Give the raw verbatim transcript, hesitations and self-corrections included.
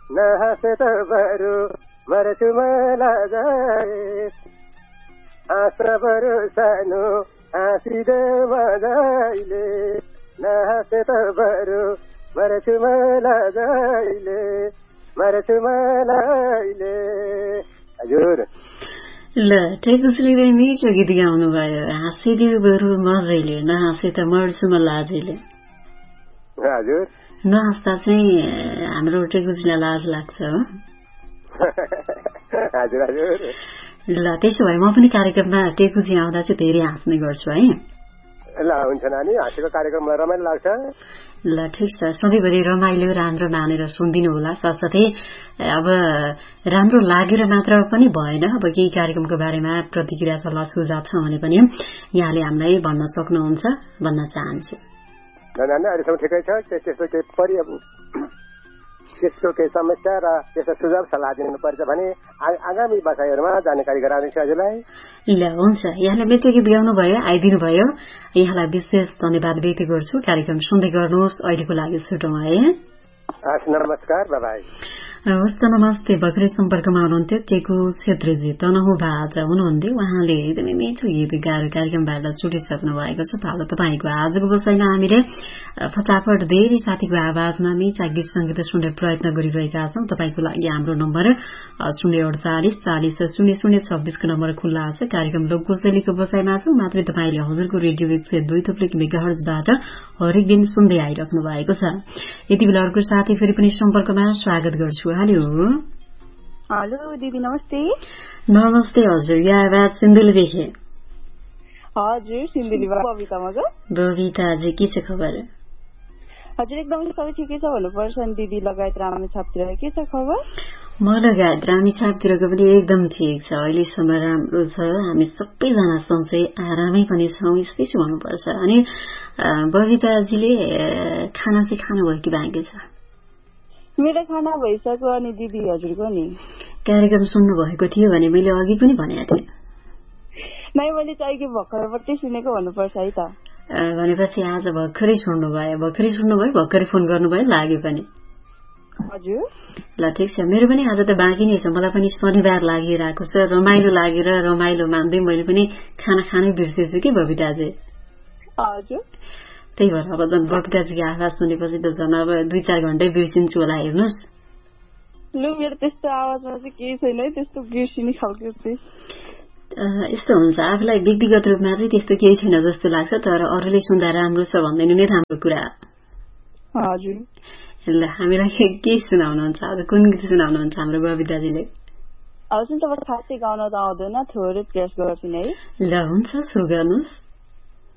नहाँसे त बरु मर्छु मलाई जाए हाँस्न बरु सानो हाँसिदे मजाइले नहाँसे त बरु मर्छु मलाई जाइले मर्छु मलाइले। हजुर ल टेकुसले मिठो गीत गाउनु भयो हाँसिदियो बरु मजैले नहाँसे त मर्छु म लाजैले। हजुर नहाँस्दा चाहिँ हाम्रो टेकुसलाई लाज लाग्छ हो। हजुर हजुर ल त्यसो भए म पनि कार्यक्रममा टेकुजी आउँदा चाहिँ धेरै हाँस्ने गर्छु है। ल हुन्छ नानी हाँसेको कार्यक्रममा रमाइलो लाग्छ। ल ठिक छ सधैँभरि रमाइलो राम्रो मानेर सुनिदिनु होला। साथसाथै अब राम्रो लागेर मात्र पनि भएन अब केही कार्यक्रमको बारेमा प्रतिक्रिया सल्लाह सुझाव छ भने पनि यहाँले हामीलाई भन्न सक्नुहुन्छ भन्न चाहन्छु। अहिलेसम्म ठिकै छ त्यस्तो केही परि त्यस्तो केही समस्या र त्यस्तो सुझाव सल्लाह दिनुपर्छ भने आगामी बसाइहरूमा जानकारी गराउनेछु हजुरलाई। ल हुन्छ यहाँले मिठो गीत गाउनु भयो आइदिनु भयो यहाँलाई विशेष धन्यवाद व्यक्त गर्छु। कार्यक्रम सुन्दै गर्नुहोस् अहिलेको लागि छुटौँ है। नमस्कार बाबाई। हवस् त नमस्ते। भर्खरै सम्पर्कमा हुनुहुन्थ्यो टेकु छेत्रीजी तनहु भाज हुनुहुन्थ्यो उहाँले एकदमै मिठो गीत गाएर कार्यक्रमबाट छुटिसक्नु भएको छ। पालो तपाईँको आजको बसाइमा हामीले फटाफट धेरै साथीको आवाजमा मिठा गीत संगीत सुन्ने प्रयत्न गरिरहेका छौं। तपाईँको लागि हाम्रो नम्बर शून्य अडचालिस चालिस शून्य शून्य छब्बीसको नम्बर खुल्ला छ। कार्यक्रम लोकगोसेलीको बसाइमा छौं मात्रै तपाईँले हजुरको रेडियो एक सय दुई थुप्लिक मेगाहर्जबाट हरेक दिन सुन्दै आइराख्नु भएको छ। यति बेला अर्को साथी फेरि पनि सम्पर्कमा स्वागत गर्छु। हेलो हेलो दिदी नमस्ते। नमस्ते हजुर यो आवाज सिन्धुलीदेखि। हजुर सिन्धुलीबाट बबिता मगर। बबिताजी के छ खबर? हजुर एकदमै सबै ठिकै छ भन्नुपर्छ नि दिदी लगायत रामी छापतिर के छ खबर? म लगायत रामी छापतिरको पनि एकदम ठिक छ अहिलेसम्म राम्रो छ। हामी सबैजना सन्चै आरामै पनि छौँ यस्तै छ भन्नुपर्छ। अनि बबिताजीले खाना चाहिँ खानुभयो कि बाँकी छ? मेरो खाना भइसक्यो। अनि दिदी हजुरको नि? कार्यक्रम सुन्नु भएको थियो भने मैले अघि पनि भनेको थिएँ। नै मैले चाहिँ कि भर्खरबाटै सुनेको भन्नुपर्छ है त। भनेपछि आज भर्खरै सुन्नुभयो भर्खरै सुन्नुभयो भर्खरै फोन गर्नुभयो लाग्यो पनि। हजुर ल ठिक छ मेरो पनि आज त बाँकी नै छ। मलाई पनि शनिबार लागिरहेको छ रमाइलो लागेर रमाइलो मान्दै मैले पनि खाना खानै बिर्सेछु कि बबिताजी। हजुर त्यही भएर अब झन् बबिताजीको आवाज सुनेपछि त झन् अब दुई चार घण्टै बिर्सिन्छु होला हेर्नुहोस्। लु मेरो त्यस्तो आवाजमा चाहिँ केही छैन है त्यस्तो बिर्सिने खालको चाहिँ। यस्तो हुन्छ आफूलाई व्यक्तिगत रूपमा चाहिँ त्यस्तो केही छैन जस्तो लाग्छ तर अरूले सुन्दा राम्रो छ भन्दैन नै राम्रो कुरा। हजुर ल हामीलाई के सुनाउनुहुन्छ आज कुन गीत सुनाउनुहुन्छ हाम्रो बबिताजीले? हजुर तपाईँ खासै गाउन त आउँदैन थोरै प्रयास गर्छु नि है। ल हुन्छ सुरु गर्नुहोस्।